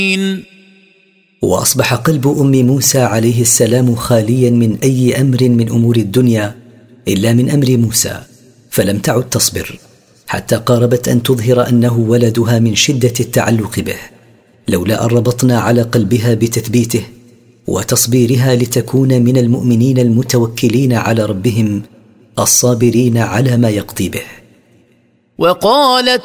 وأصبح قلب أم موسى عليه السلام خاليا من أي أمر من أمور الدنيا إلا من أمر موسى، فلم تعد تصبر حتى قاربت أن تظهر أنه ولدها من شدة التعلق به، لولا أن ربطنا على قلبها بتثبيته وتصبيرها لتكون من المؤمنين المتوكلين على ربهم الصابرين على ما يقضي به. وقالت